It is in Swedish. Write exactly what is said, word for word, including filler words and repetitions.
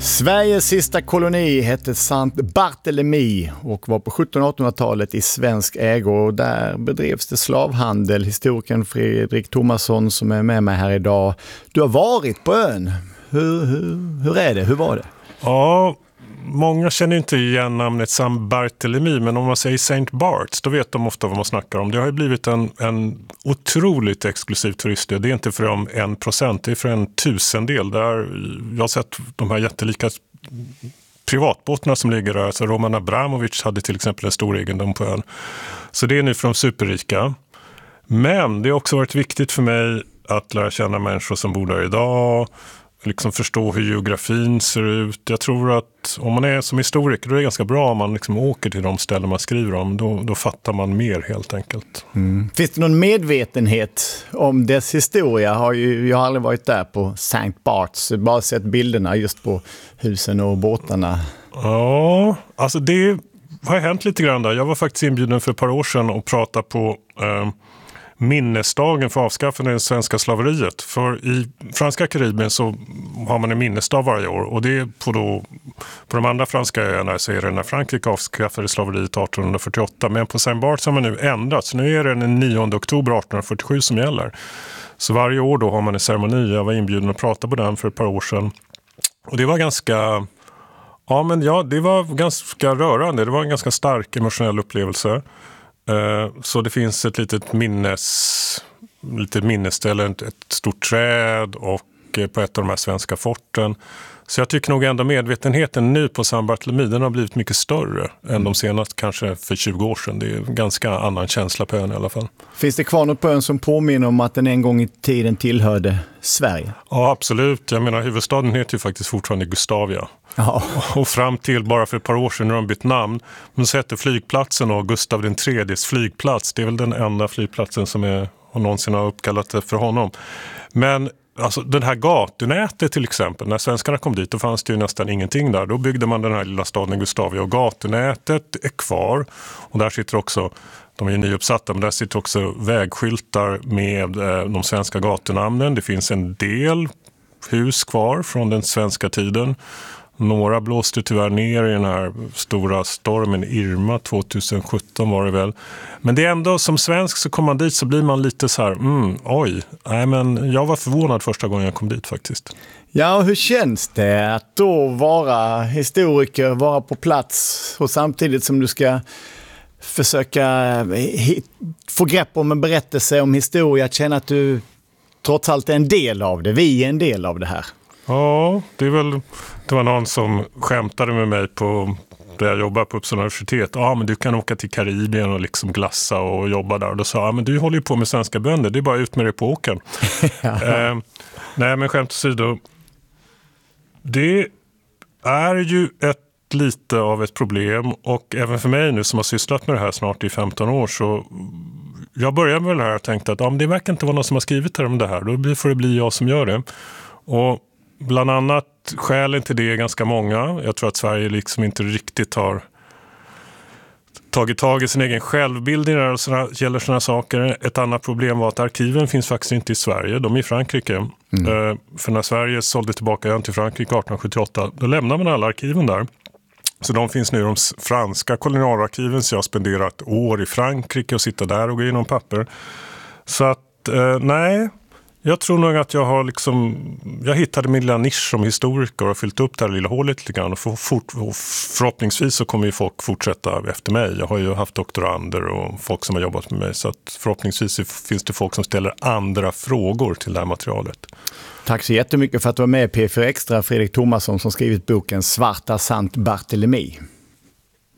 Sveriges sista koloni hette Sankt Barthélemy och var på sjuttonhundra- och artonhundratalet i svensk ägo, och där bedrevs det slavhandel. Historikern Fredrik Thomasson som är med mig här idag. Du har varit på ön. Hur, hur, hur är det? Hur var det? Ja, många känner inte igen namnet Sankt Barthélemy, men om man säger Saint Barts, då vet de ofta vad man snackar om. Det har ju blivit en, en otroligt exklusiv turistö. Det är inte för om en procent, det är för en tusendel. Där jag har sett de här jättelika privatbåtarna som ligger där. Så Roman Abramovic hade till exempel en stor egendom på ön. Så det är nu för de superrika. Men det har också varit viktigt för mig att lära känna människor som bor där idag, liksom förstå hur geografin ser ut. Jag tror att om man är som historiker, då är det ganska bra om man liksom åker till de ställen man skriver om. Då, då fattar man mer helt enkelt. Mm. Finns det någon medvetenhet om dess historia? Har ju, jag har aldrig varit där på Sankt Barts, bara sett bilderna just på husen och båtarna. Ja, alltså det har hänt lite grann där. Jag var faktiskt inbjuden för ett par år sedan och pratade på Eh, minnesdagen för avskaffande av det svenska slaveriet. För i franska Karibien så har man en minnesdag varje år, och det är på, då, på de andra franska öarna så är det när Frankrike avskaffade slaveriet arton fyrtioåtta, men på Saint Barts har man nu ändrat, så nu är det den nionde oktober arton fyrtiosju som gäller. Så varje år då har man en ceremoni. Jag var inbjuden att prata på den för ett par år sedan, och det var ganska ja men ja, det var ganska rörande. Det var en ganska stark emotionell upplevelse. Så det finns ett litet minnes, litet minnesställe, ett stort träd och på ett av de här svenska forten. Så jag tycker nog ändå medvetenheten nu på Sankt Barthélemy, den har blivit mycket större mm. än de senaste kanske för tjugo år sedan. Det är en ganska annan känsla på ön i alla fall. Finns det kvar något på ön som påminner om att den en gång i tiden tillhörde Sverige? Ja, absolut. Jag menar, huvudstaden heter ju faktiskt fortfarande Gustavia. Ja. Och fram till bara för ett par år sedan när de bytt namn, men så hette flygplatsen och Gustav den tredjes flygplats. Det är väl den enda flygplatsen som är, och någonsin har uppkallat det för honom. Men alltså, den här gatunätet till exempel, när svenskarna kom dit, då fanns det ju nästan ingenting där. Då byggde man den här lilla staden Gustavia, och gatunätet är kvar. Och där sitter också, de är ju nyuppsatta, men där sitter också vägskyltar med eh, de svenska gatunamnen. Det finns en del hus kvar från den svenska tiden. Några blåste tyvärr ner i den här stora stormen Irma tjugohundrasjutton var det väl. Men det är ändå, som svensk så kommer man dit så blir man lite så här, mm, oj. Nej, men jag var förvånad första gången jag kom dit faktiskt. Ja, och hur känns det att då vara historiker, vara på plats och samtidigt som du ska försöka få grepp om en berättelse om historia, att känna att du trots allt är en del av det, vi är en del av det här? Ja, det är väl, det var någon som skämtade med mig på där jag jobbar på Uppsala universitet. Ja, men du kan åka till Karibien och liksom glassa och jobba där. Och då sa jag, men du håller ju på med svenska bönder, det är bara ut med det på åken. eh, nej, men skämt åsido, det är ju ett lite av ett problem, och även för mig nu som har sysslat med det här snart i femton år, så jag började med det här och tänkte att ja, men det verkar inte vara någon som har skrivit här om det här, då får det bli jag som gör det. Och bland annat skälen till det är ganska många. Jag tror att Sverige liksom inte riktigt har tagit tag i sin egen självbild när det såna, gäller sådana saker. Ett annat problem var att arkiven finns faktiskt inte i Sverige, de är i Frankrike. Mm. Uh, för när Sverige sålde tillbaka ön till Frankrike arton sjuttioåtta, då lämnade man alla arkiven där. Så de finns nu i de franska kolonialarkiven, så jag har spenderat år i Frankrike och sitta där och gå igenom papper. Så att, uh, nej... Jag tror nog att jag har liksom, jag hittade min lilla nisch som historiker och fyllt upp det här lilla hålet lite grann. Och, för, fort, och förhoppningsvis så kommer ju folk fortsätta efter mig. Jag har ju haft doktorander och folk som har jobbat med mig. Så att förhoppningsvis finns det folk som ställer andra frågor till det här materialet. Tack så jättemycket för att du var med i P fyra Extra, Fredrik Thomasson, som skrivit boken Svarta Sankt Barthélemy.